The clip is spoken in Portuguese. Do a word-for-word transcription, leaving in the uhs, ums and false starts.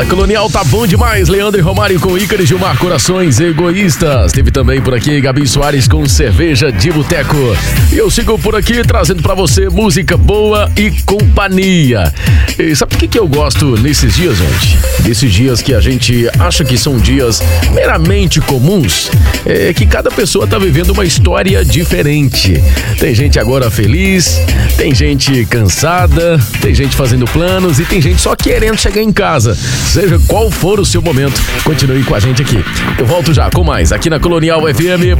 Na Colonial tá bom demais, Leandro e Romário com Ícaro e Gilmar, Corações Egoístas. Teve também por aqui Gabi Soares com Cerveja de Boteco. E eu sigo por aqui trazendo pra você música boa e companhia. E sabe por que que eu gosto nesses dias, gente? Nesses dias que a gente acha que são dias meramente comuns, é que cada pessoa tá vivendo uma história diferente. Tem gente agora feliz, tem gente cansada, tem gente fazendo planos e tem gente só querendo chegar em casa. Seja qual for o seu momento, continue com a gente aqui. Eu volto já com mais aqui na Colonial F M.